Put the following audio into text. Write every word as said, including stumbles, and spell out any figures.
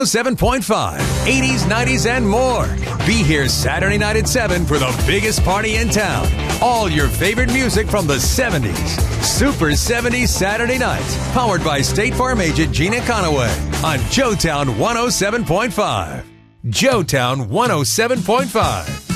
seven point five, eighties, nineties, and more. Be here Saturday night at seven for the biggest party in town. All your favorite music from the seventies. Super seventies Saturday nights. Powered by State Farm agent Gina Conaway on Joetown one oh seven point five. Joetown one oh seven point five.